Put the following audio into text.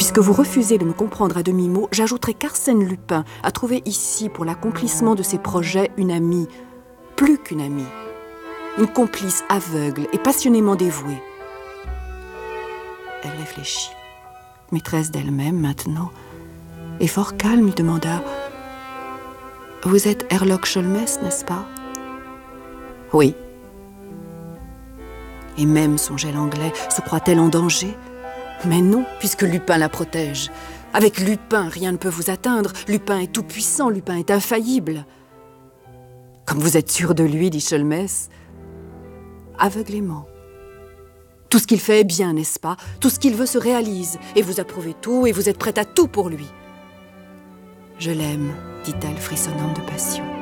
Puisque vous refusez de me comprendre à demi-mot, j'ajouterai qu'Arsène Lupin a trouvé ici, pour l'accomplissement de ses projets, une amie, plus qu'une amie, une complice aveugle et passionnément dévouée. Elle réfléchit, maîtresse d'elle-même maintenant, et fort calme, lui demanda « Vous êtes Herlock Sholmès, n'est-ce pas ?»« Oui. » Et même, songeait l'Anglais, se croit-elle en danger ? Mais non, puisque Lupin la protège. Avec Lupin, rien ne peut vous atteindre. Lupin est tout-puissant, Lupin est infaillible. Comme vous êtes sûr de lui, dit Sholmès, aveuglément. Tout ce qu'il fait est bien, n'est-ce pas? Tout ce qu'il veut se réalise, et vous approuvez tout, et vous êtes prête à tout pour lui. Je l'aime, dit-elle, frissonnante de passion.